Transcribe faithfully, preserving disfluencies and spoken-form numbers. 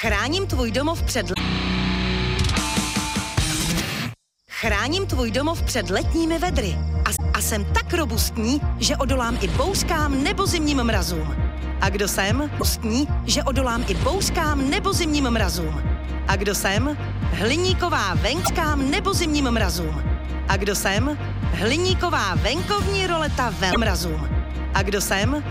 Chráním tvůj domov před... Chráním tvůj domov před letními vedry. A, a jsem tak robustní, že odolám i bouřkám nebo zimním mrazům. A kdo jsem? Robustní, že odolám i bouřkám nebo zimním mrazům. A kdo jsem? Hliníková venkovskám nebo zimním mrazům. A kdo jsem? Hliníková venkovní roleta ve mrazům. A kdo jsem?